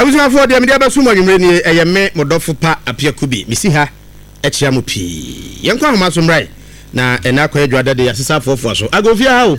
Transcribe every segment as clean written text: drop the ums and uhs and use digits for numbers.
Abusa for dem dia besu mo nwumre ni eyeme modofo pa apia kubi misi ha echia mo pii yenko ahoma so mrai na ena kwa adwada de yasesa fofo so agofia ha o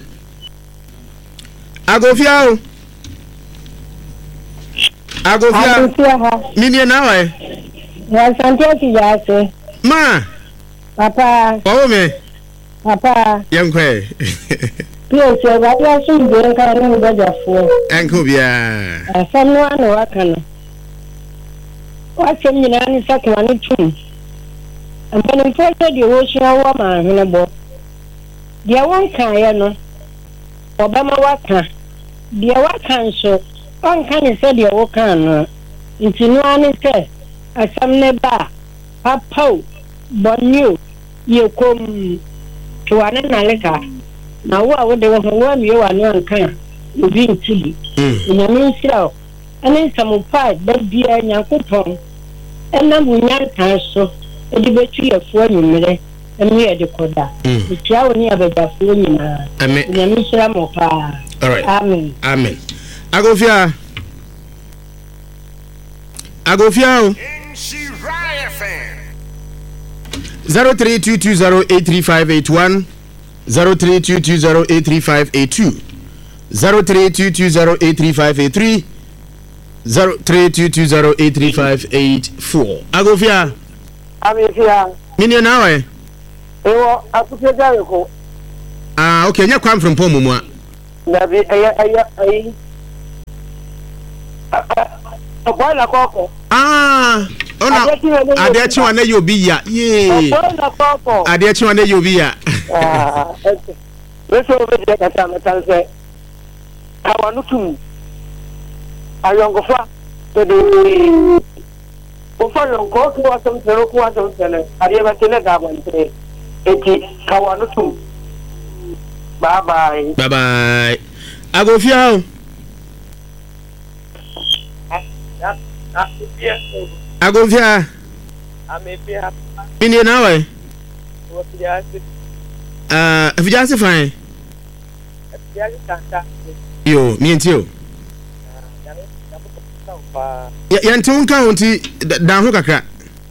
agofia mini na wa ya santia ki yase ma papa o me papa yenko Yes, I was in the car and the phone. Uncle, yeah. Someone or I can. What's in the second one? And when I first said you was your woman in a book, dear one can, Obama Waka, dear what can so, one can say your wokan. It's in one said, as some neighbor, Papa, but you come to an analytical. Na wo a wo de wo ho mi wa no ankan obi ntili nyame nsiraw ane samupai da bia nyankopon enam nyankan so edi betu yefo anyumere emi e de koda tia wo ni abadafo nyina nyame nsira mo pa. All right, amen agofia o 0322083581 0322083582 0322083583 0322083584 agofia mini na we ewo akufia jawe ko okay nya kwam from pomu a na bi aya Obola koko ona adechi wane yobi ya ye Obola koko adechi wane yobi ya okay weso obede kata metanse awanutum ayongofa de ofa yongo ko wasam sele ariba tele gabante eti kawanutum bye bye agofia agofia amepia mini na we Fijasi fine. Yo, mi entio. Ya ntu county da ho kakra.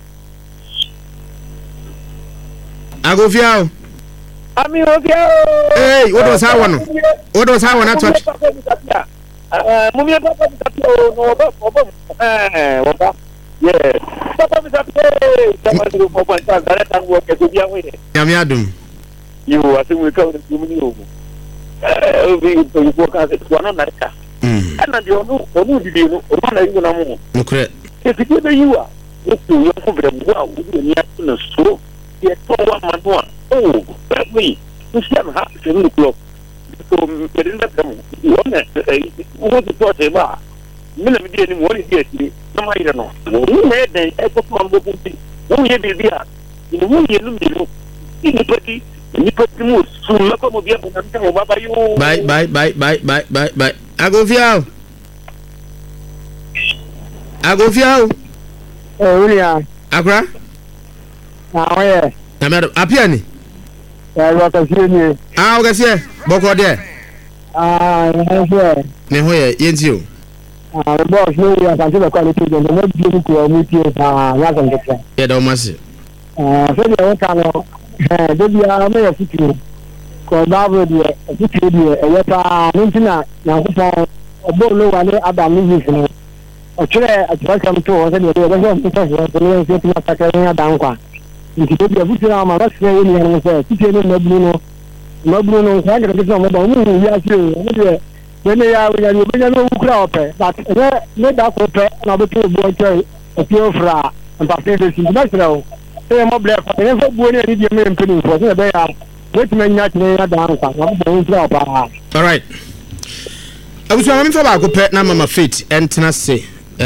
Agofia. Ami ofia. Hey, what was how one? What was how one at what? Mummy papa no oba. Yeah. Papa mi sapé. Papa mi papa ta dare tan wo ke bia we. Yami adum. You are saying we come to you. We to you work as one America. And the onu di no, o na you na mo. Okay. If you be you are, you problem wa we ni na so. Ye to one man one. Oh, that we. We shall have to look. So me dey let them. You want to talk about. Me na me dey ni mo ni dey na ma ire no. We me dey e ko man bo bi. We ye bi bia. Ni mo ye no mi no. Ni pati ni pati mo su la ko mo bia mo na mo baba yo. Bye. Agofia. William. Akra? Oye. Na me apia ni. Wa ka sie ni. O ka sie. Boko de. Ne ho ye yenti o. Boss no ya ka se ko ni to mo bi ko mu tie ya ka ngeta. Ya da o masi. So de o ka no de bia me ya fitu ko babu de fitu de e pa ntina na ko fa obo lo wa ni adam ni no o chere atwasam to o se de o so so so so tina ta ka ya dan kwa nti de bia fitu na ma ba se ni no se fitu no mabru no sa ga de so mo ba mu ya se o de ne ya ya ni be no ukra ope but ne da ko pe na be to bo che o pio fra pa pe de si ba se o e mo ble ko ne fo bu ne di me mpini fo se be ya wait me nya tne ya dan kwa na bo ukra opa. All right. Abusu am fa ba ko pe na mama Faith entena se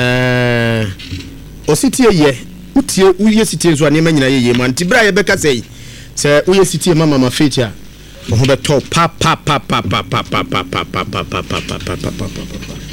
o sitie ye utie uye sitie nso ane ma nyina ye mu anti bra ye beka sei se uye sitie mama Faith a ho be to pa